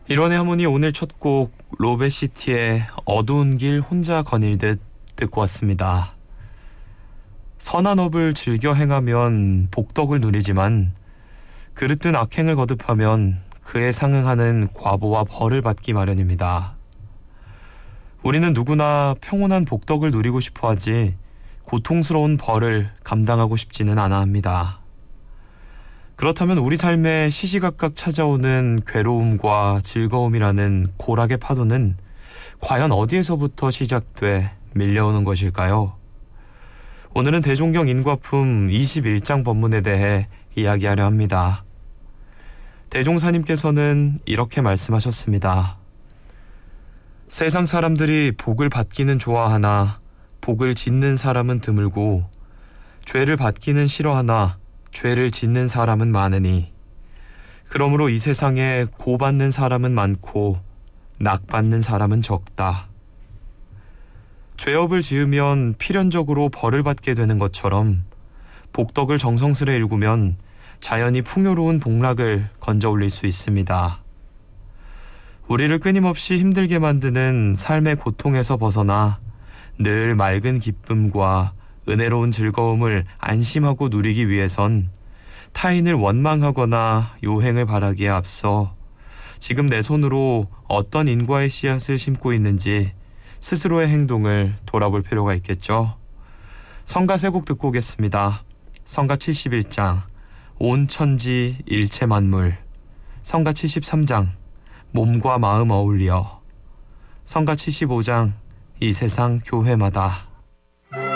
일원의 하모니 오늘 첫 곡 로베시티의 어두운 길 혼자 거닐듯 듣고 왔습니다. 선한 업을 즐겨 행하면 복덕을 누리지만 그릇된 악행을 거듭하면 그에 상응하는 과보와 벌을 받기 마련입니다. 우리는 누구나 평온한 복덕을 누리고 싶어 하지 고통스러운 벌을 감당하고 싶지는 않아 합니다. 그렇다면 우리 삶에 시시각각 찾아오는 괴로움과 즐거움이라는 고락의 파도는 과연 어디에서부터 시작돼 밀려오는 것일까요? 오늘은 대종경 인과품 21장 법문에 대해 이야기하려 합니다. 대종사님께서는 이렇게 말씀하셨습니다. 세상 사람들이 복을 받기는 좋아하나 복을 짓는 사람은 드물고 죄를 받기는 싫어하나 죄를 짓는 사람은 많으니 그러므로 이 세상에 고받는 사람은 많고 낙받는 사람은 적다. 죄업을 지으면 필연적으로 벌을 받게 되는 것처럼 복덕을 정성스레 일구면 자연히 풍요로운 복락을 건져 올릴 수 있습니다. 우리를 끊임없이 힘들게 만드는 삶의 고통에서 벗어나 늘 맑은 기쁨과 은혜로운 즐거움을 안심하고 누리기 위해선 타인을 원망하거나 요행을 바라기에 앞서 지금 내 손으로 어떤 인과의 씨앗을 심고 있는지 스스로의 행동을 돌아볼 필요가 있겠죠. 성가 세 곡 듣고 오겠습니다. 성가 71장 온 천지 일체 만물, 성가 73장 몸과 마음 어울려, 성가 75장 이 세상 교회마다.